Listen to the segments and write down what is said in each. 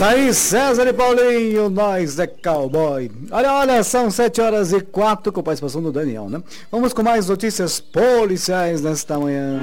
Tá aí César e Paulinho, nós é cowboy. Olha, são 7h04 com a participação do Daniel, né? Vamos com mais notícias policiais nesta manhã.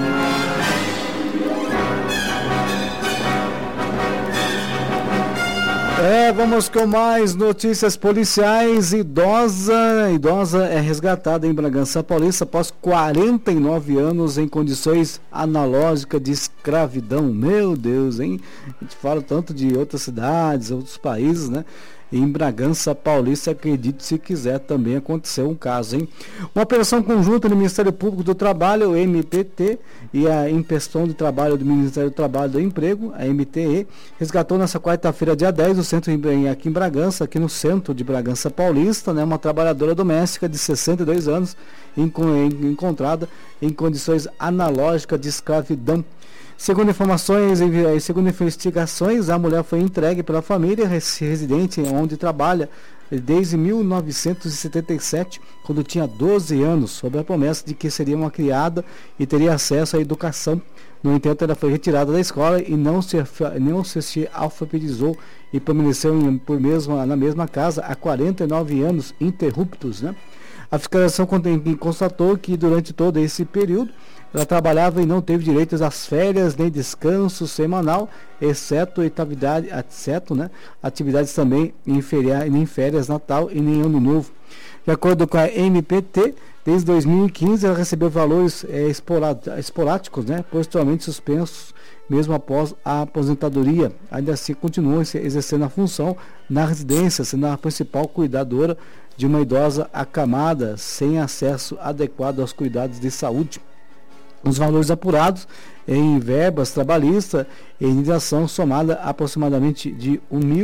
Vamos com mais notícias policiais. Idosa é resgatada em Bragança Paulista após 49 anos em condições analógicas de escravidão. Meu Deus, hein? A gente fala tanto de outras cidades, outros países, né? Em Bragança Paulista, acredite se quiser, também aconteceu um caso, hein? Uma operação conjunta do Ministério Público do Trabalho, o MPT, e a Inspeção de Trabalho do Ministério do Trabalho e do Emprego, a MTE, resgatou nessa quarta-feira, dia 10, no centro aqui em Bragança, aqui no centro de Bragança Paulista, né, uma trabalhadora doméstica de 62 anos, encontrada em condições analógicas de escravidão. Segundo investigações, a mulher foi entregue pela família residente onde trabalha desde 1977, quando tinha 12 anos, sob a promessa de que seria uma criada e teria acesso à educação. No entanto, ela foi retirada da escola e não se alfabetizou e permaneceu na mesma casa há 49 anos interruptos, né? A fiscalização constatou que durante todo esse período ela trabalhava e não teve direitos às férias nem descanso semanal, exceto atividades também em férias Natal e nem Ano Novo. De acordo com a MPT, desde 2015 ela recebeu valores esporádicos, né, posteriormente suspensos, mesmo após a aposentadoria. Ainda assim, continua exercendo a função na residência, sendo a principal cuidadora de uma idosa acamada, sem acesso adequado aos cuidados de saúde. Os valores apurados em verbas trabalhistas e indenização somada aproximadamente de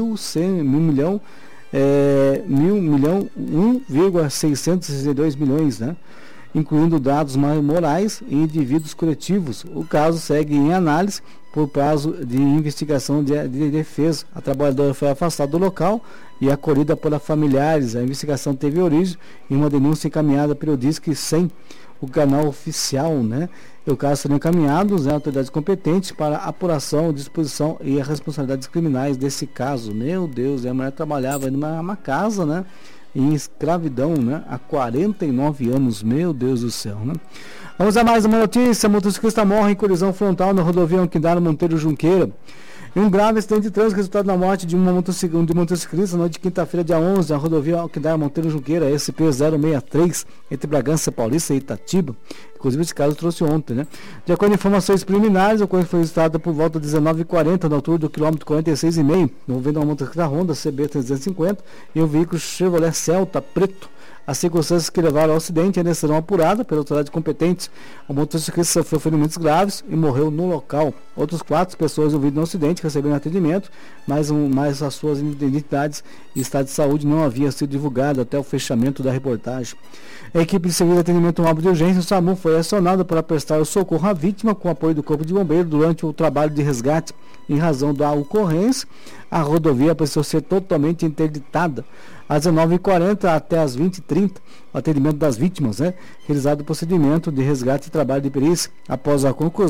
1,662 milhões, né? Incluindo dados morais e indivíduos coletivos. O caso segue em análise por prazo de investigação de defesa. A trabalhadora foi afastada do local e acolhida por familiares. A investigação teve origem em uma denúncia encaminhada pelo Disque 100, o canal oficial, né? E o caso serão encaminhados, né, autoridades competentes para apuração, disposição e as responsabilidades criminais desse caso. Meu Deus, a mulher trabalhava numa casa, né, em escravidão, né, há 49 anos. Meu Deus do céu, né? Vamos a mais uma notícia. Motociclista morre em colisão frontal na rodovia Alquidar Monteiro Junqueira. Em um grave acidente de trânsito, resultado da morte de um motociclista na noite de quinta-feira, dia 11, na rodovia Alquidar Monteiro Junqueira, SP-063, entre Bragança Paulista e Itatiba. Inclusive, esse caso trouxe ontem, né? De acordo com informações preliminares, a ocorrência foi registrada por volta de 19h40, na altura do quilômetro 46,5, envolvendo uma motocicleta Honda CB350 e um veículo Chevrolet Celta preto. As circunstâncias que levaram ao acidente ainda serão apuradas pelas autoridades competentes. O motociclista sofreu ferimentos graves e morreu no local. Outras 4 pessoas envolvidas no acidente receberam atendimento, mas as suas identidades e estado de saúde não haviam sido divulgados até o fechamento da reportagem. A equipe de serviço de atendimento móvel de urgência, o SAMU, foi acionada para prestar o socorro à vítima com apoio do Corpo de Bombeiro durante o trabalho de resgate. Em razão da ocorrência, a rodovia precisou ser totalmente interditada. Às 19h40 até às 20h30, o atendimento das vítimas, né? Realizado o procedimento de resgate e trabalho de perícia. Após a conclusão